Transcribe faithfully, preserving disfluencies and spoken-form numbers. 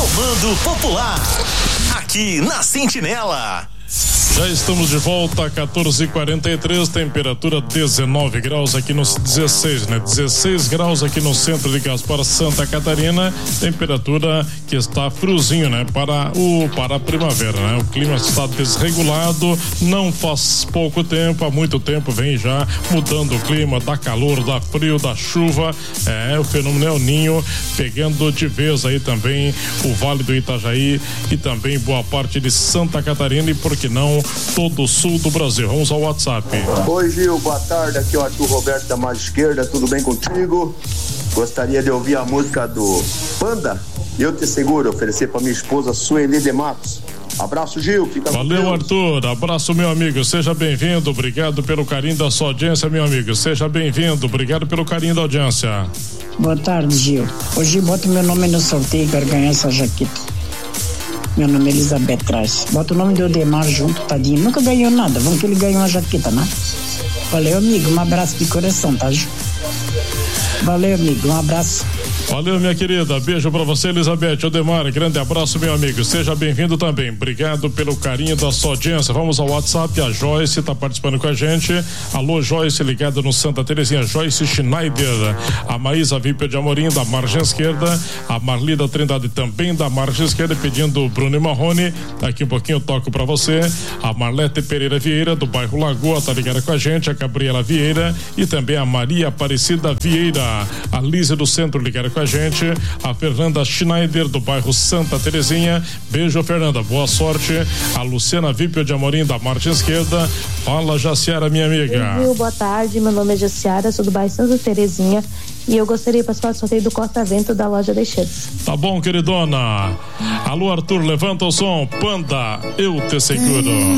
Comando Popular, aqui na Sentinela. Já estamos de volta, quatorze e quarenta e três, temperatura dezenove graus aqui no dezesseis, né? dezesseis graus aqui no centro de Gaspar, Santa Catarina, temperatura que está friozinho, né? Para o para a primavera, né? O clima está desregulado, não faz pouco tempo, há muito tempo vem já mudando o clima, dá calor, dá frio, dá chuva, é o fenômeno El Ninho pegando de vez aí também o Vale do Itajaí e também boa parte de Santa Catarina e por que não todo o sul do Brasil. Vamos ao WhatsApp. Oi, Gil, boa tarde, aqui é o Arthur Roberto da Margem Esquerda, tudo bem contigo? Gostaria de ouvir a música do Panda, Eu Te Seguro, oferecer para minha esposa Sueli de Matos. Abraço, Gil, fica com Deus. Valeu, Arthur, abraço, meu amigo, seja bem-vindo, obrigado pelo carinho da sua audiência, meu amigo, seja bem-vindo, obrigado pelo carinho da audiência. Boa tarde, Gil. Hoje bota meu nome no sorteio, quero ganhar essa jaqueta. Meu nome é Elizabeth Traz. Bota o nome do Odemar junto, tadinho. Nunca ganhou nada. Vamos que ele ganhou uma jaqueta, né? Valeu, amigo. Um abraço de coração, tá? Valeu, amigo. Um abraço. Valeu, minha querida. Beijo pra você, Elizabeth. Odemar, grande abraço, meu amigo. Seja bem-vindo também. Obrigado pelo carinho da sua audiência. Vamos ao WhatsApp. A Joyce tá participando com a gente. Alô, Joyce, ligada no Santa Terezinha. Joyce Schneider. A Maísa Vipel de Amorim, da margem esquerda. A Marlida Trindade também da margem esquerda, pedindo Bruno e Marrone. Daqui um pouquinho eu toco pra você. A Marlete Pereira Vieira, do bairro Lagoa, tá ligada com a gente. A Gabriela Vieira e também a Maria Aparecida Vieira. A Lízia do Centro ligada com a gente, a Fernanda Schneider do bairro Santa Terezinha, beijo, Fernanda, boa sorte. A Luciana Vipel de Amorim da margem esquerda. Fala, Jaciara, minha amiga. Oi, boa tarde, meu nome é Jaciara, sou do bairro Santa Terezinha e eu gostaria de participar do sorteio do Costa Vento da loja Deixetes. Tá bom, queridona. Alô, Arthur, levanta o som. Panda, Eu Te Seguro.